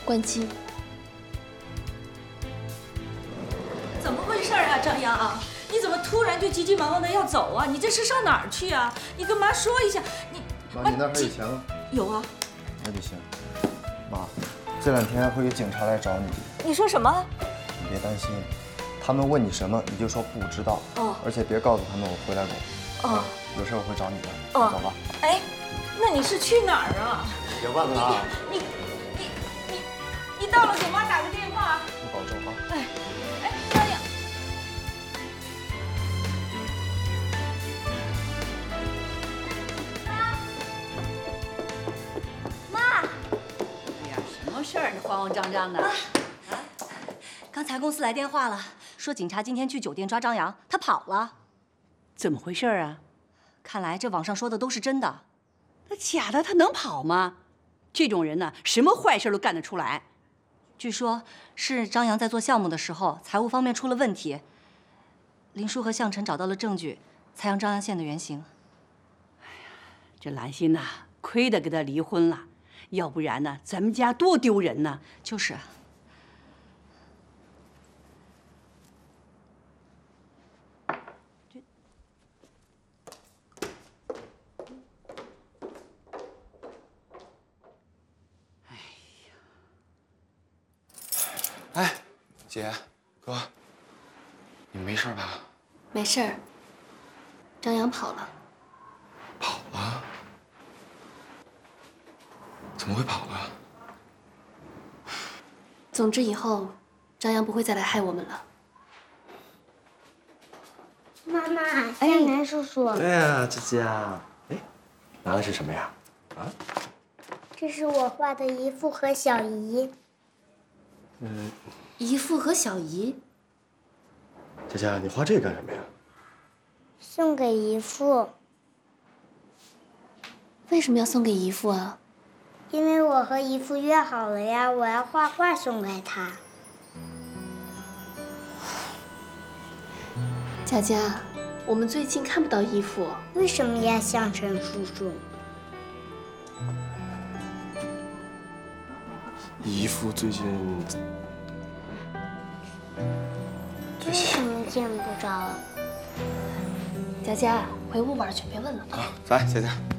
关机。 怎么回事啊，张扬？你怎么突然就急急忙忙的要走啊？你这是上哪儿去啊？你跟妈说一下。 妈，你那还有钱吗？ 有啊。 那就行。妈，这2天会有警察来找你。 你说什么？ 你别担心，他们问你什么你就说不知道。 哦。 而且别告诉他们我回来过。 哦。 有事我会找你的。 哦。 走吧。 哎，那你是去哪儿啊？ 别忘了啊。 你到了给妈打个电话。 你保重啊。 哎，张扬。 妈。哎呀，什么事儿？你慌慌张张的。 刚才公司来电话了，说警察今天去酒店抓张扬，他跑了。 怎么回事啊？ 看来这网上说的都是真的。 那假的他能跑吗？这种人呢，什么坏事都干得出来。 据说是张扬在做项目的时候，财务方面出了问题。林叔和向晨找到了证据，才让张扬现的原形。 哎呀，这兰心呐，亏得跟他离婚了，要不然呢，咱们家多丢人呢。 就是。 哎，姐，哥，你没事吧？ 没事儿。张扬跑了。 跑了？怎么会跑了？ 总之以后，张扬不会再来害我们了。 妈妈，向南叔叔。 对呀，姐姐。哎，拿的是什么呀？啊？ 这是我画的姨父和小姨。 姨父和小姨。 姐姐，你画这个干什么呀？ 送给姨父。 为什么要送给姨父啊？ 因为我和姨父约好了呀，我要画画送给他。 佳佳，我们最近看不到姨父。 为什么呀，向晨叔叔？ 姨父最近为什么见不着？ 佳佳，回屋玩去，别问了。 啊，来，姐姐。